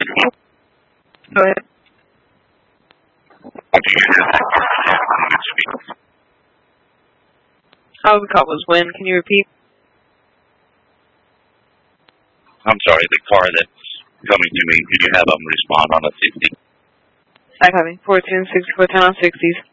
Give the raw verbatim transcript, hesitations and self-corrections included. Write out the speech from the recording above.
Go ahead. What do you have? All we caught was wind. Can you repeat? I'm sorry, the car that's coming to me, could you have them respond on a sixty? I copy. fourteen sixty-four ten on sixties.